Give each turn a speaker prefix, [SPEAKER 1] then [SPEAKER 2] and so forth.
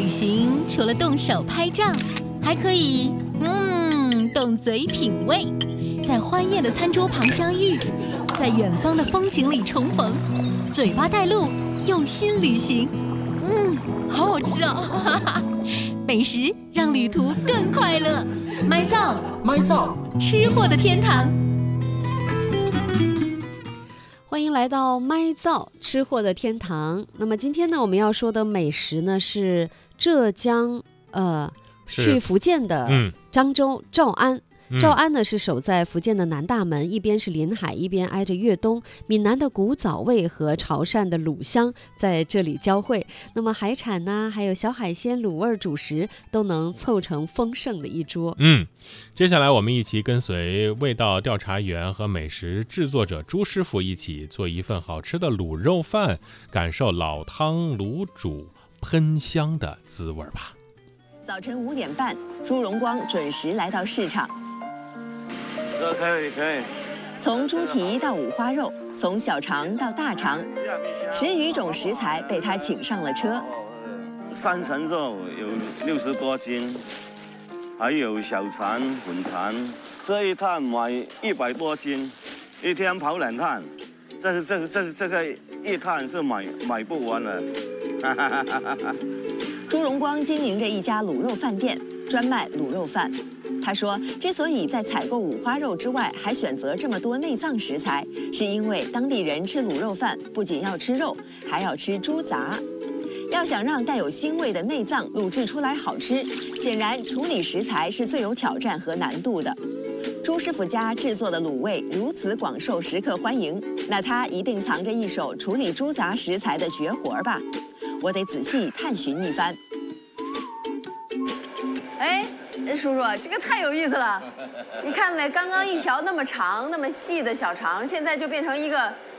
[SPEAKER 1] 旅行除了动手拍照，还可以动嘴品味，在欢宴的餐桌旁相遇，在远方的风景里重逢，嘴巴带路，用心旅行。好好吃哦！美食让旅途更快乐。麦灶，吃货的天堂。
[SPEAKER 2] 欢迎来到麦灶吃货的天堂。那么今天呢，我们要说的美食呢是浙江去福建的漳州诏安。诏安呢是守在福建的南大门，一边是临海，一边挨着粤东，闽南的古早味和潮汕的卤香在这里交汇。那么海产呢，还有小海鲜、卤味主食都能凑成丰盛的一桌。
[SPEAKER 3] 接下来我们一起跟随味道调查员和美食制作者朱师傅一起做一份好吃的卤肉饭，感受老汤卤煮喷香的滋味吧。
[SPEAKER 4] 早晨5点半，朱荣光准时来到市场。
[SPEAKER 5] 可以。
[SPEAKER 4] 从猪蹄到五花肉，从小肠到大肠，10余种食材被他请上了车。
[SPEAKER 5] 3层肉有60多斤，还有小肠、混肠，这一趟买100多斤，一天跑2趟，这个一趟是买不完了。
[SPEAKER 4] 朱荣光经营着一家卤肉饭店，专卖卤肉饭。他说，之所以在采购五花肉之外还选择这么多内脏食材，是因为当地人吃卤肉饭不仅要吃肉，还要吃猪杂。要想让带有腥味的内脏卤制出来好吃，显然处理食材是最有挑战和难度的。朱师傅家制作的卤味如此广受食客欢迎，那他一定藏着一手处理猪杂食材的绝活吧？我得仔细探寻一番。
[SPEAKER 6] 叔叔，这个太有意思了！你看没？刚刚一条那么长、那么细的小肠，现在就变成一个